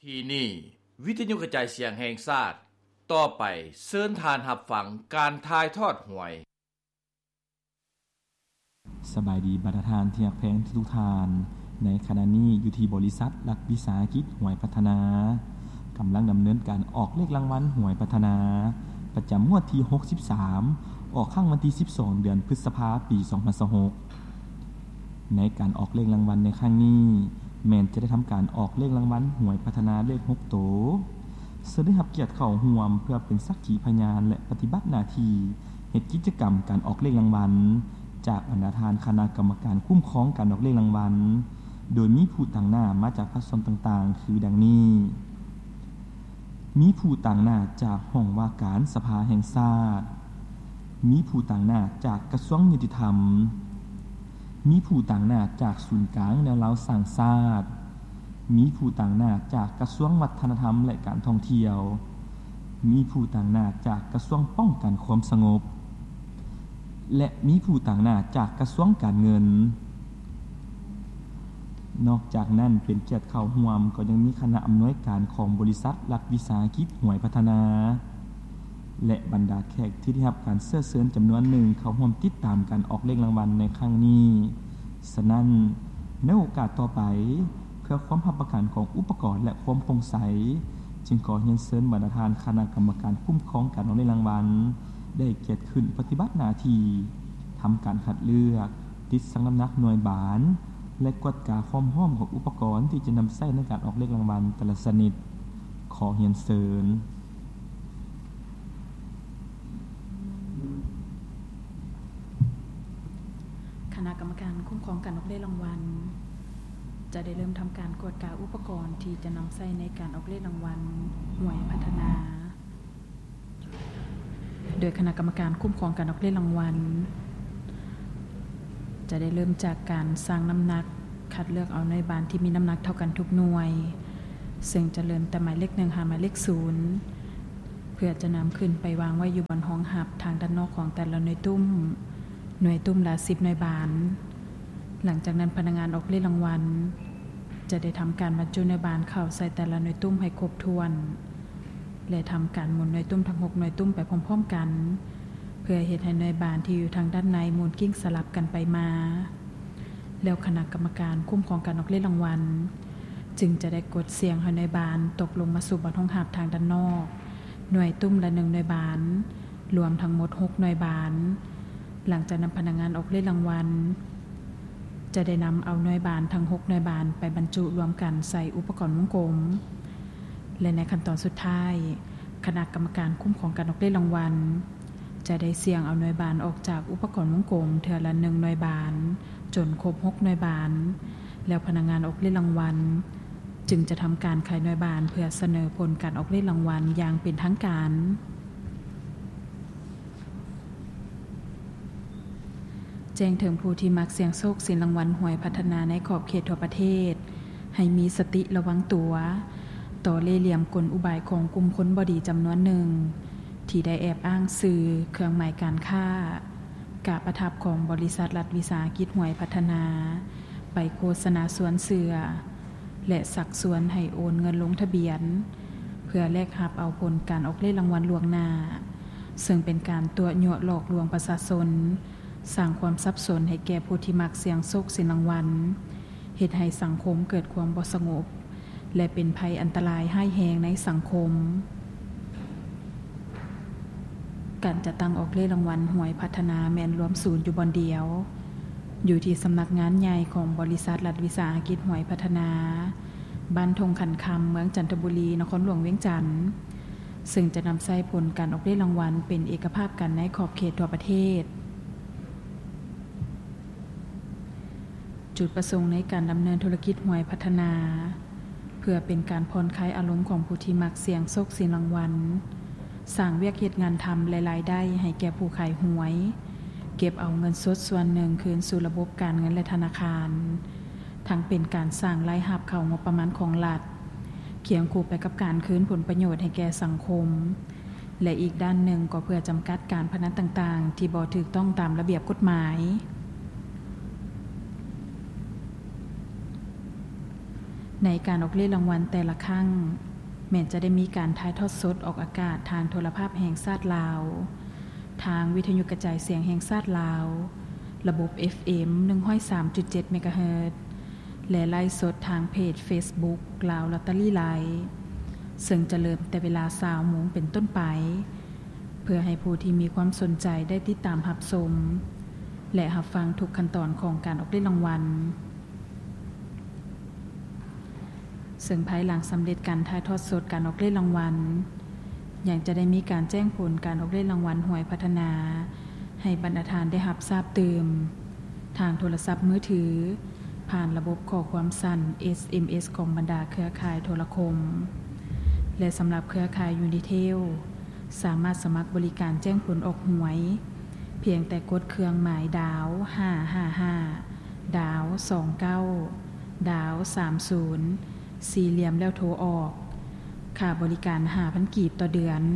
ที่นี่วิทยุกระจายเสียงแห่งชาติต่อไปเชิญทานรับฟังการถ่ายทอดหวยสบายดีบรรดาทานที่รักแพงทุกทานในขณะนี้อยู่ที่บริษัทหลักวิสาหกิจหวยพัฒนากำลังดำเนินการออกเลขรางวัลหวยพัฒนาประจำงวดที่63ออกข้างวันที่12เดือนพฤษภาคมปี2026ในการออกเลขรางวัลในครั้งนี้แม่นจะได้ทำการออกเลขรางวัลหวยพัฒนาเลข6โตซึ่งได้รับเกียรติเข้าร่วมเพื่อเป็นสักขีพยานและปฏิบัติหน้าที่เฮ็ดกิจกรรมการออกเลขรางวัลจากบรรดาทานคณะกรรมการคุ้มครองการออกเลขรางวัลโดยมีผู้ต่างหน้ามาจากภาคส่วนต่างๆคือดังนี้มีผู้ต่างหน้าจากห้องว่าการสภาแห่งชาติมีผู้ต่างหน้าจากกระทรวงยุติธรรมมีผู้ต่างหน้าจากศูนย์กลางแนวเล้าสร้างชาติมีผู้ต่างหน้าจากกระทรวงวัฒนธรรมและการท่องเที่ยวมีผู้ต่างหน้าจากกระทรวงป้องกันความสงบและมีผู้ต่างหน้าจากกระทรวงการเงินนอกจากนั้นเป็นเกียรติเข้าร่วมก็ยังมีคณะอำนวยการของบริษัทหลักวิสาหกิจหวยพัฒนาและบรรดาแขกที่ได้รับการเชิญเชิญจำนวนหนึ่งเข้าร่วมติดตามการออกเลขรางวัลในครั้งนี้ฉะนั้นในโอกาสต่อไปเพื่อความรับประกันของอุปกรณ์และความโปร่งใสจึงขอเรียนเชิญบรรดาทานคณะกรรมการคุ้มครองการออกเลขรางวัลได้เกียรติขึ้นปฏิบัติหน้าที่ทำการคัดเลือกติดชั่งน้ำหนักหน่วยบานและกวดกาความพร้อมของอุปกรณ์ที่จะนำใช้ในการออกเลขรางวัลแต่ละชนิดขอเรียนเชิญคณะกรรมการคุ้มครองการออกเลขรางวัลจะได้เริ่มทำการกวดกาอุปกรณ์ที่จะนำใช้ในการออกเลขรางวัลหวยพัฒนาโดยคณะกรรมการคุ้มครองการออกเลขรางวัลจะได้เริ่มจากการสร้างน้ำหนักคัดเลือกเอาหน่วยบานที่มีน้ำหนักเท่ากันทุกหน่วยซึ่งจะเริ่มแต่หมายเลข1หาหมายเลข0เพื่อจะนำขึ้นไปวางไว้อยู่บนห้องหับทางด้านนอกของแต่ละหน่วยตุ้มละ10หน่วยบานหลังจากนั้นพนักงานออกเลขรางวัลจะได้ทำการบรรจุหน่วยบานเข้าใส่แต่ละหน่วยตุ้มให้ครบถ้วนและทำการหมุนหน่วยตุ้มทั้ง6หน่วยตุ้มไปพร้อมๆกันเพื่อเฮ็ดให้หน่วยบานที่อยู่ทางด้านในหมุนกิ้งสลับกันไปมาแล้วคณะกรรมการคุ้มครองการออกเลขรางวัลจึงจะได้กดเสียงให้หน่วยบานตกลงมาสู่บนห้องหับทางด้านนอกหน่วยตุ้มละ1หน่วยบานรวมทั้งหมด6หน่วยบานหลังจากนั้นพนักงานออกเลขรางวัลจะได้นำเอาหน่วยบานทั้ง6หน่วยบานไปบรรจุรวมกันใส่อุปกรณ์วงกลมและในขั้นตอนสุดท้ายคณะกรรมการคุ้มครองการออกเลขรางวัลจะได้เสี่ยงเอาหน่วยบานออกจากอุปกรณ์วงกลมเทื่อละ1หน่วยบานจนครบ6หน่วยบานแล้วพนักงานออกเลขรางวัลจึงจะทำการขายหน่วยบานเพื่อเสนอผลการออกเลขรางวัลอย่างเป็นทางการแจ้งถึงผู้ที่มักเสี่ยงโชคสินรางวัลหวยพัฒนาในขอบเขตทั่วประเทศให้มีสติระวังตัวต่อเล่ห์เหลี่ยมกลอุบายของกลุ่มคนบ่ดีจำนวนหนึ่งที่ได้แอบอ้างสื่อเครื่องหมายการค้ากะประทับของบริษัทรัฐวิสาหกิจหวยพัฒนาไปโฆษณาสวนเสือและสักชวนให้โอนเงินลงทะเบียนเพื่อแลกรับเอาผลการออกเลขรางวัลล่วงหน้าซึ่งเป็นการตัวยั่วหลอกลวงประชาชนสร้างความสับสนให้แก่ผู้ที่มักเสี่ยงโชคสินรางวัลเฮ็ดให้สังคมเกิดความบ่สงบและเป็นภัยอันตรายร้ายแรงในสังคมการจะตั้งออกเลขรางวัลหวยพัฒนาแม่นรวมศูนย์อยู่บอนเดียวอยู่ที่สำนักงานใหญ่ของบริษัทรัฐวิสาหกิจหวยพัฒนาบ้านทงขันคำเมืองจันทบุรีนครหลวงเวียงจันทน์ซึ่งจะนำใช้ผลการออกเลขรางวัลเป็นเอกภาพกันในขอบเขตทั่วประเทศจุดประสงค์ในการดำเนินธุรกิจหวยพัฒนาเพื่อเป็นการผ่อนคลายอารมณ์ของผู้ที่มักเสี่ยงโชคสินรางวัลสร้างเวียกเฮ็ดงานทำหลายๆได้ให้แก่ผู้ขายหวยเก็บเอาเงินสดส่วนหนึ่งคืนสู่ระบบการเงินและธนาคารทั้งเป็นการสร้างรายรับเข้างบประมาณของรัฐเคียงคู่ไปกับการคืนผลประโยชน์ให้แก่สังคมและอีกด้านหนึ่งก็เพื่อจำกัดการพนันต่างๆที่บ่ถูกต้องตามระเบียบกฎหมายในการออกเลขรางวัลแต่ละครั้งแม้จะได้มีการถ่ายทอดสดออกอากาศทางโทรภาพแห่งชาติลาวทางวิทยุกระจายเสียงแห่งชาติลาวระบบ FM 103.7 เมกะเฮิรตซ์และไลฟ์สดทางเพจ Facebook ลาวลอตเตอรี่ไลฟ์ซึ่งจะเริ่มแต่เวลา 20:00 นเป็นต้นไปเพื่อให้ผู้ที่มีความสนใจได้ติดตามรับชมและรับฟังทุกขั้นตอนของการออกเลขรางวัลซึ่งภายหลังสำเร็จการถ่ายทอดสดการออกเลขรางวัลยังจะได้มีการแจ้งผลการออกเลขรางวัลหวยพัฒนาให้บรรณาธิการได้รับทราบเติมทางโทรศัพท์มือถือผ่านระบบข้อความสั้น SMS ของบรรดาเครือข่ายโทรคมและสำหรับเครือข่ายยูนิเทลสามารถสมัครบริการแจ้งผลออกหวยเพียงแต่กดเครื่องหมายดาว555ดาว29ดาว30สี่เหลี่ยมแล้วโทรออกค่าบริการ 5,000 กีบต่อเดือน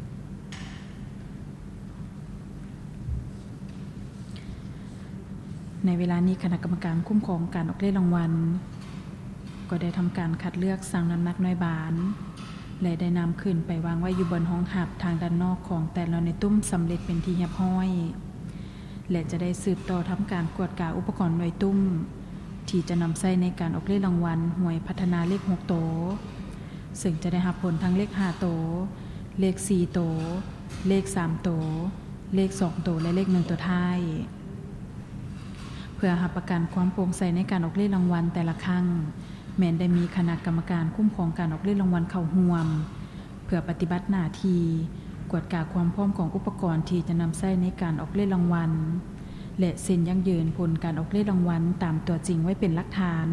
ในเวลานี้คณะกรรมการคุ้มครองการออกเลขรางวัลก็ได้ทำการคัดเลือกสั่งน้ำหนักน้อยบานและได้นำขึ้นไปวางไว้อยู่บนห้องหับทางด้านนอกของแต่ละในตุ้มสำเร็จเป็นที่เรียบร้อยและจะได้สืบต่อทำการกวดกาอุปกรณ์หน่วยตุ้มที่จะนำใช้ในการออกเลขรางวัลหวยพัฒนาเลข6โตซึ่งจะได้รับผลทั้งเลข5โตเลข4โตเลข3โตเลข2โตและเลข1ตัวท้ายเพื่อรับประกันความโปร่งใสในการออกเลขรางวัลแต่ละครั้งแม้นได้มีคณะกรรมการคุ้มครองการออกเลขรางวัลเข้าร่วมเพื่อปฏิบัติหน้าที่กวดกาความพร้อมของอุปกรณ์ที่จะนำใช้ในการออกเลขรางวัลและเซ็นยั่งยืนผลการออกเลขรางวัลตามตัวจริงไว้เป็นหลักฐาน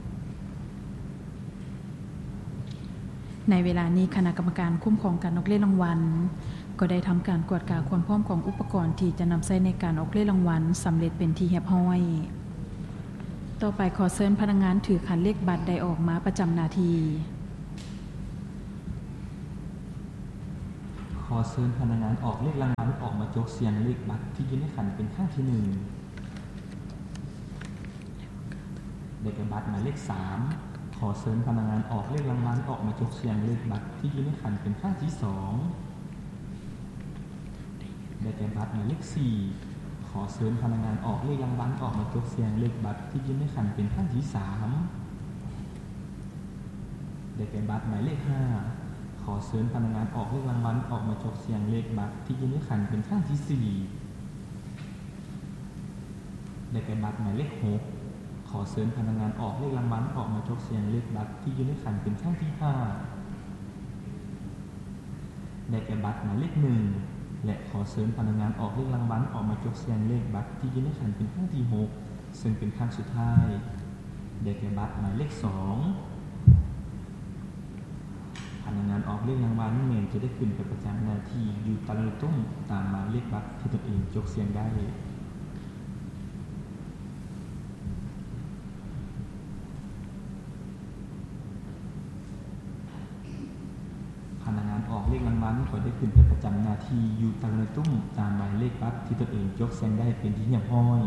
ในเวลานี้คณะกรรมการคุ้มครองการออกเลขรางวัลก็ได้ทำการกวดกาความพร้อมของอุปกรณ์ที่จะนำใช้ในการออกเลขรางวัลสำเร็จเป็นที่เรียบร้อยต่อไปขอเชิญพนักงานถือคันเลขบัตรได้ออกมาประจำหน้าที่ขอเชิญพนักงานออกเลขรางวัลออกมาจกเสียงเลขบัตรที่อยู่ในขันเป็นข้างที่1ได้แก่บัตรหมายเลข3ขอเชิญพนักงานออกเลขรางวัลออกมาจกเสียงเลขบัตรที่อยู่ในขันเป็นข้างที่2ได้แก่บัตรหมายเลข4ขอเชิญพนักงานออกเลขรางวัลออกมาจกเสียงเลขบัตรที่อยู่ในขันเป็นข้างที่3ได้แก่บัตรหมายเลข5ขอเชิญพนักงานออกเลขรางวัลออกมาจกเสียงเลขบัตรที่อยู่ในขันเป็นข้างที่4ได้แก่บัตรหมายเลข6ขอเชิญพนักงานออกเลขรางวัลออกมาจกเสียงเลขบัตรที่อยู่ในขันเป็นข้างที่5ได้แก่บัตรหมายเลข1และขอเชิญพนักงานออกเลขรางวัลออกมาจกเสียงเลขบัตรที่อยู่ในขันเป็นข้างที่6ซึ่งเป็นครั้งสุดท้ายได้แก่บัตรหมายเลข2พนักงานออกเลขรางวัลแม้นจะได้ขึ้นไปประจำหน้าที่อยู่ตารางตุ้มตามหมายเลขบัตรที่ตนเองจกเสียงได้พนักงานออกเลขรางวัลก็ได้ขึ้นไปประจำหน้าที่อยู่ตารางตุ้มตามหมายเลขบัตรที่ตนเองจกเสียงได้เป็นที่เรียบร้อย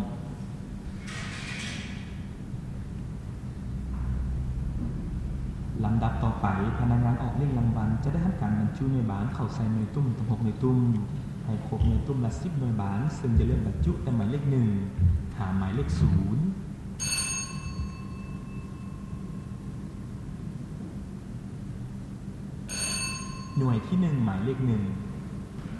ลำดับต่อไปพนักงานออกเลขรางวัลจะได้ทำการบรรจุหน่วยบานเข้าใส่หน่วยตุ้มทั้ง6หน่วยตุ้มให้ครบหน่วยตุ้มละ10หน่วยบานซึ่งจะเริ่มบรรจุแต่หมายเลข1หาหมายเลข0หน่วยที่1หมายเลข1